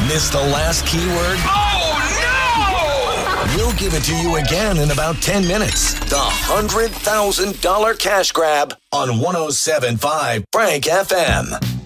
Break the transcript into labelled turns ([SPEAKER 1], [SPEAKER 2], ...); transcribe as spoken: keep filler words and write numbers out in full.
[SPEAKER 1] Missed the last keyword? Oh, no! We'll give it to you again in about ten minutes. The one hundred thousand dollars cash grab on one oh seven point five Frank F M.